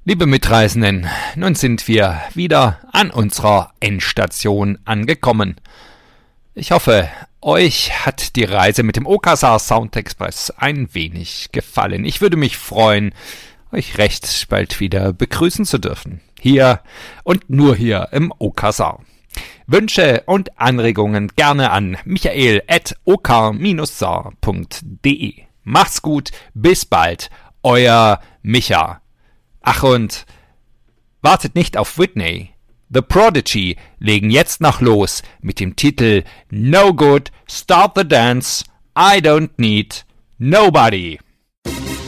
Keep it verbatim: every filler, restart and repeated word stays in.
Liebe Mitreisenden, nun sind wir wieder an unserer Endstation angekommen. Ich hoffe, euch hat die Reise mit dem Okazar Sound Express ein wenig gefallen. Ich würde mich freuen, euch recht bald wieder begrüßen zu dürfen. Hier und nur hier im Okazar. Wünsche und Anregungen gerne an michael at okar Bindestrich punkt de. Macht's gut, bis bald, euer Micha. Ach und wartet nicht auf Whitney. The Prodigy legen jetzt noch los mit dem Titel No Good, Start the Dance, I Don't Need Nobody.